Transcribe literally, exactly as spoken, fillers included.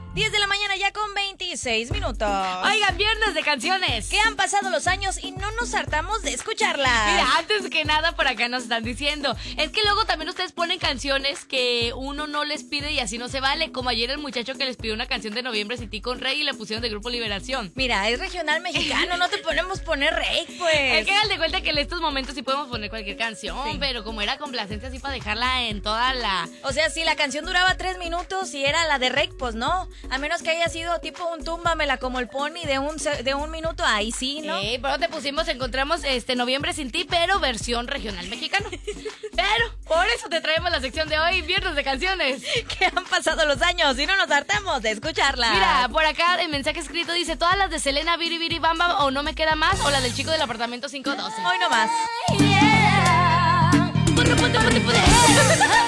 diez de la mañana ya con veintiséis minutos. Oigan, viernes de canciones. Que han pasado los años y no nos hartamos de escucharlas. Mira, antes que nada por acá nos están diciendo, es que luego también ustedes ponen canciones que uno no les pide y así no se vale, como ayer el muchacho que les pidió una canción de Noviembre Sin Ti con Rey y le pusieron de Grupo Liberación. Mira, es regional mexicano, no te ponemos poner Rey, pues. Es que hagan de cuenta que en estos momentos sí podemos poner cualquier canción, Sí. pero como era complacencia así para dejarla en toda la... O sea, si la canción duraba tres minutos y era la de Rey, pues no. A menos que haya sido tipo un túmbamela como el Pony de un, se- de un minuto, ahí sí, ¿no? Eh, pero te pusimos, encontramos este Noviembre Sin Ti, pero versión regional mexicano. Pero por eso te traemos la sección de hoy, Viernes de Canciones. Que han pasado los años y no nos hartamos de escucharla. Mira, por acá el mensaje escrito dice, todas las de Selena, Biri Biri Bam Bam o No Me Queda Más o la del chico del apartamento cinco doce. Hoy no más. Yeah. Purru, putu, putu, putu.